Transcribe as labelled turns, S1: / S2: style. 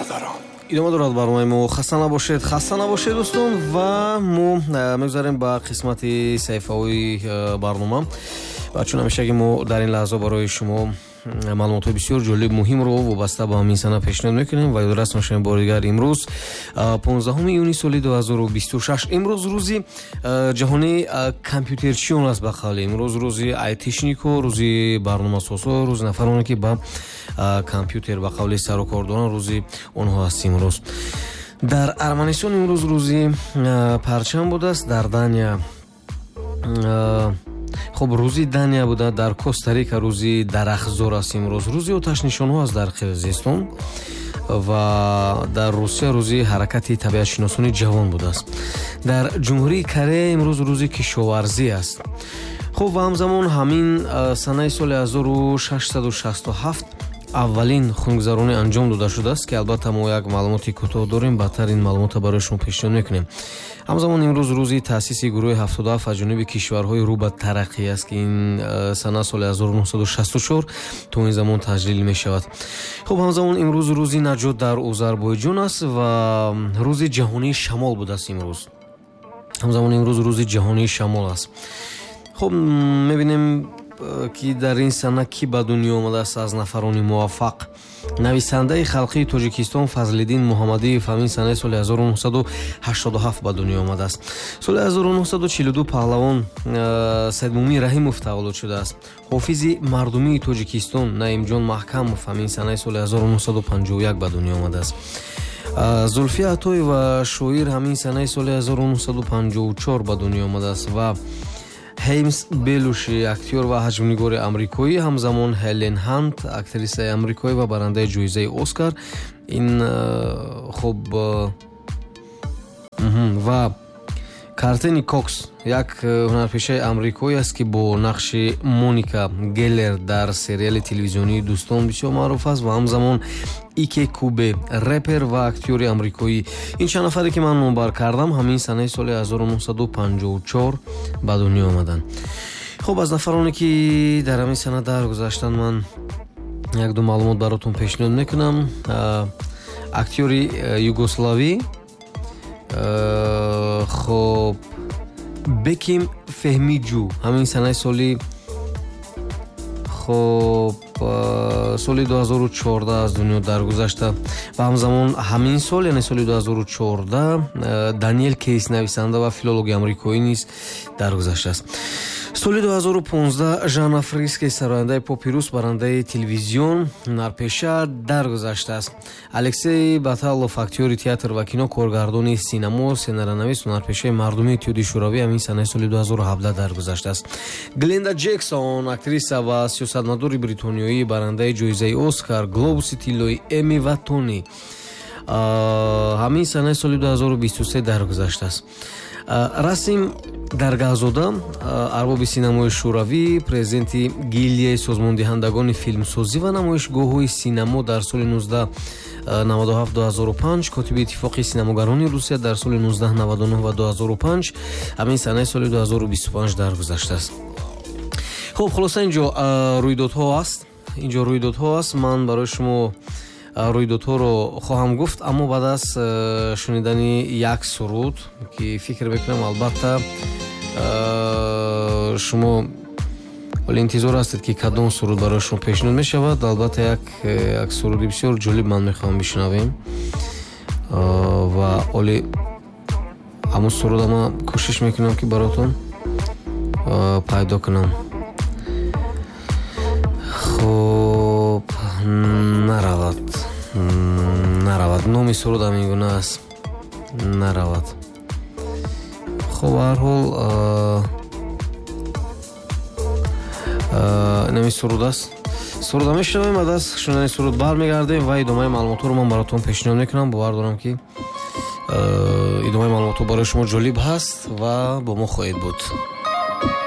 S1: برادران.
S2: идома дорад барномаи мо. хаста набошед дӯстон, ва мо мегузарем ба қисмати саҳифаҳои барнома. ва чун ҳамешагӣ мо дар ин лаҳза барои шумо маълумотҳои бисёр ҷолиб муҳимро вобаста ба ҳамин сана пешниҳод мекунем. ва расм шумо бори дигар имрӯз 15 июни соли 2026 имрӯз рӯзи ҷаҳонии компютерчиён аст ба қавли. имрӯз рӯзи айтишнику, рӯзи барномасозҳо, рӯзи нафароне ки ба компютер ба қавли сарукордорон рӯзи онҳо аст. имрӯз дар Арманистон имрӯз рӯзи парчам будааст. дар Дания хуб рӯзи Дания буда. дар Коста-Рика рӯзи дарахтзор аст. имрӯз рӯзи оташнишонҳо аст дар Қирғизистон. ва дар Русия рӯзи ҳаракати табиатшиносони ҷавон будааст. дар Ҷумҳурии Корея имрӯз рӯзи кишоварзӣ аст. хуб ва ҳамзамон ҳамин санаи соли 1667 аввалин хунукзаронӣ анҷом дода шудааст, ки албатта мо як маълумоти кӯтоҳ дорем. баъдтар ин маълумотро барои шумо пешниҳод мекунем. ҳамзамон имрӯз рӯзи таъсиси гурӯҳи 77 аз ҷониби кишварҳои рӯ ба тараққӣ аст, ки ин сана соли 1964 то ин замон таҷлил мешавад. хуб ҳамзамон имрӯз рӯзи наҷот дар Озарбойҷон аст ва рӯзи ҷаҳонии шамол будааст. имрӯз ҳамзамон имрӯз рӯзи ҷаҳонии шамол аст. хуб мебинем ки дар ин сана кӣ ба дунё омадааст аз нафарони муваффақ. нависандаи халқии Тоҷикистон Фазлиддин Муҳаммадиев ҳамин санаи соли 1987 ба дунё омадааст. соли 1942 паҳлавон Сайдмумин Раҳимов таваллуд шудааст. ҳофизи мардумии Тоҷикистон Наимҷон Маҳкамов ҳамин санаи соли 1951 ба дунё омадааст. Зулфия Атоева шоир ҳамин санаи соли 1954 ба дунё омадааст. ва Ҳеймс Белуши актёр ва ҳаҷмнигори амрикоӣ, ҳамзамон Ҳелен Ҳант актрисаи амрикоӣ ва барандаи ҷоизаи Оскар. ин хуб ва Картени Кокс як ҳунарпешаи амрикоӣ аст, ки бо нақши Моника Геллер дар сериали телевизионии Дӯстон бисёр маъруф аст. ва ҳамзамон Ике Кубе репер ва актёри амрикоӣ. ин чанд нафаре ки ман номбар кардам ҳамин санаи соли 1954 ба дунё омаданд. хуб аз нафароне ки дар ҳамин сана даргузаштанд ман як-ду маълумот баротон пешниҳод мекунам. актёри югославӣ хуб Беким Феҳмиҷу ҳамин санаи соли хуб соли 2014 аз дунё даргузашта. ва ҳамзамон ҳамин сол яъне соли 2014 Даниэл Кейс нависанда ва филологи амрикоӣ низ даргузаштааст. соли 2015 Жанна Фриске сарояндаи Попирус барандаи телевизион ҳунарпеша даргузаштааст. Алексей Баталов актёри театр ва кино, коргардони синамо, сценариянавис, ҳунарпешаи мардумии Иттиҳоди шӯравӣ ҳамин санаи соли 2017 даргузаштааст. Гленда Джексон актриса ва сиёсатмадори бритониёӣ барандаи ҷоизаи Оскар, Глобуси тиллои Эми ва Тони ҳамин санаи соли 2023 даргузаштааст. Расим Даргаҳзода арбоби синамои шӯравӣ, президенти гилдияи созмондиҳандагони филмсозӣ ва намоишгоҳҳои синамо дар соли 1997-2005, котиби иттифоқи синамогарони Русия дар соли 1999 ва 2005, ҳамин санаи соли 2025 даргузаштааст. хуб хулоса инҷо рӯйдодҳо аст. ман барои шумо рӯйдодҳоро хоҳам гуфт, аммо баъд аз шунидани як суруд, ки фикр мекунам албатта шумо оли интизор ҳастед ки кадом суруд барои шумо пешниҳод мешавад. албатта як суруди бисёр ҷолиб ман мехоҳам бишунавем ва оли ҳамун суруда ман кӯшиш мекунам ки баротон пайдо кунам. хуб наравад номи суруд ҳамин гуна аст. наравад. хуб ҳар ҳол нами суруд аст. суруда мешунавем, баъд аз шунидани суруд бармегардем ва идомаи маълумотҳоро ман баротон пешниҳод мекунам. бовар дорам ки идомаи маълумотҳо барои шумо ҷолиб ҳаст ва бо мо хоҳед буд.